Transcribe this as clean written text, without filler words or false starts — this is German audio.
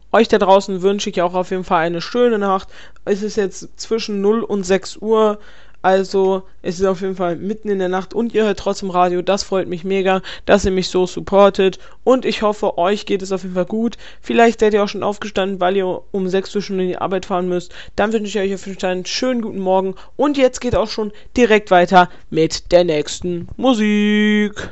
Euch da draußen wünsche ich auch auf jeden Fall eine schöne Nacht. Es ist jetzt zwischen 0 und 6 Uhr. Also, es ist auf jeden Fall mitten in der Nacht und ihr hört trotzdem Radio. Das freut mich mega, dass ihr mich so supportet. Und ich hoffe, euch geht es auf jeden Fall gut. Vielleicht seid ihr auch schon aufgestanden, weil ihr um 6 Uhr schon in die Arbeit fahren müsst. Dann wünsche ich euch auf jeden Fall einen schönen guten Morgen. Und jetzt geht auch schon direkt weiter mit der nächsten Musik.